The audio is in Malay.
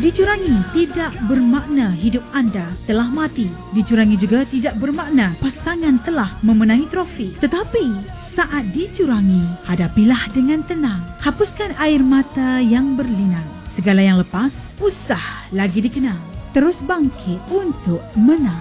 Dicurangi tidak bermakna hidup anda telah mati. Dicurangi juga tidak bermakna pasangan telah memenangi trofi. Tetapi saat dicurangi, hadapilah dengan tenang. Hapuskan air mata yang berlinang. Segala yang lepas, usah lagi dikenang. Terus bangkit untuk menang.